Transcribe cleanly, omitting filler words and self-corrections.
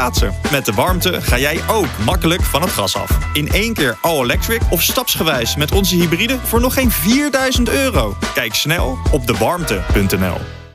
schaatsen. Met de warmte ga jij ook makkelijk van het gas af. In 1 keer all-electric of stapsgewijs met onze hybride voor nog geen €4.000. Kijk snel op dewarmte.nl.